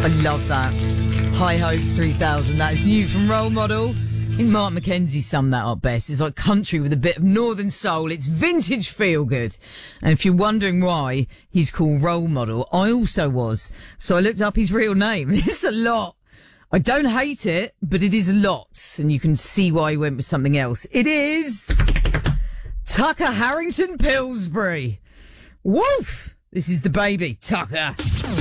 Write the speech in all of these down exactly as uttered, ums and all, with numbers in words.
I love that. High Hopes three thousand. That is new from Role Model. I think Mark McKenzie summed that up best. It's like country with a bit of northern soul. It's vintage feel good. And if you're wondering why he's called Role Model, I also was. So I looked up his real name. It's a lot. I don't hate it, but it is a lot. And you can see why he went with something else. It is Tucker Harrington Pillsbury. Woof! This is the baby, Tucker.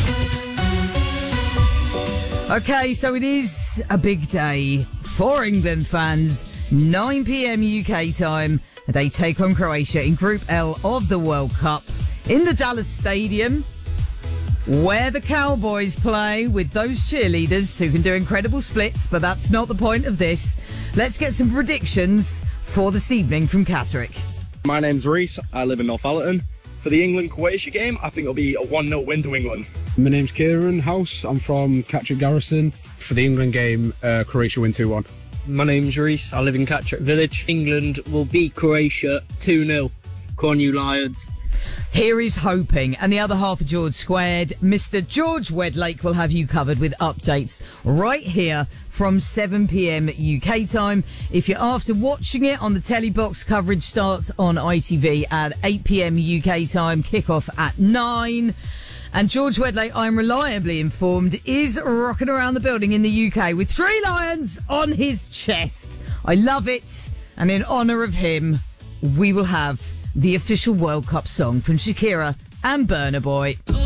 Okay, so it is a big day for England fans. nine p.m. U K time. They take on Croatia in Group L of the World Cup in the Dallas Stadium, where the Cowboys play with those cheerleaders who can do incredible splits, but that's not the point of this. Let's get some predictions for this evening from Catterick. My name's Reese. I live in Northallerton. For the England-Croatia game, I think it'll be a one nil win to England. My name's Kieran House. I'm from Catterick Garrison. For the England game, uh, Croatia win two one. My name's Reese. I live in Catterick Village. England will beat Croatia two nil. Cornu Lions. Here is hoping. And the other half of George Squared, Mister George Wedlake, will have you covered with updates right here from seven p.m. U K time. If you're after watching it on the telly box, coverage starts on I T V at eight p.m. U K time, kickoff at nine. And George Wedlake, I'm reliably informed, is rocking around the building in the U K with three lions on his chest. I love it. And in honour of him, we will have the official World Cup song from Shakira and Burna Boy.